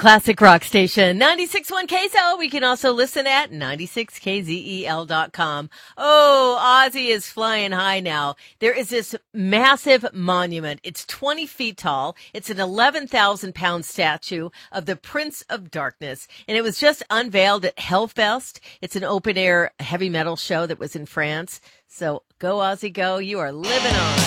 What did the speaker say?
classic rock station, 96.1 KSL. We can also listen at 96kzel.com. Oh, Ozzy is flying high now. There is this massive monument. It's 20 feet tall. It's an 11,000-pound statue of the Prince of Darkness, and it was just unveiled at Hellfest. It's an open-air heavy metal show that was in France. So go, Ozzy, go. You are living on.